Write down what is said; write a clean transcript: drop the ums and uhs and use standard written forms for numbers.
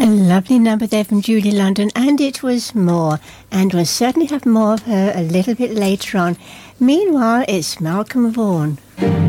A lovely number there from Julie London, and it was more, and we'll certainly have more of her a little bit later on. Meanwhile, it's Malcolm Vaughan.